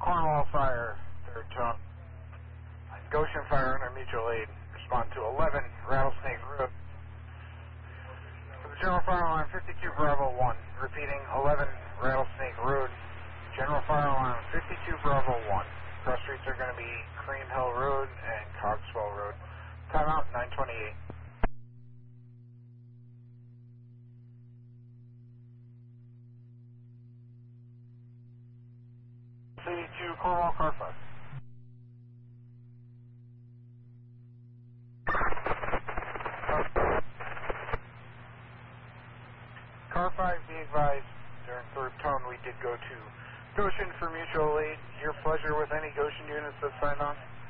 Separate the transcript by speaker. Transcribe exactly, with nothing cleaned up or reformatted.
Speaker 1: Cornwall Fire, third tone. Goshen Fire under mutual aid. Respond to eleven Rattlesnake Road. For the General Fire Line fifty-two Bravo one. Repeating eleven Rattlesnake Road. General Fire Line fifty-two Bravo one. Cross streets are going to be Cream Hill Road and Cogswell Road. Timeout nine twenty-eight. C two Cornwall Car five. Car five, be advised, during third tone we did go to Goshen for mutual aid. Your pleasure with any Goshen units that signed on?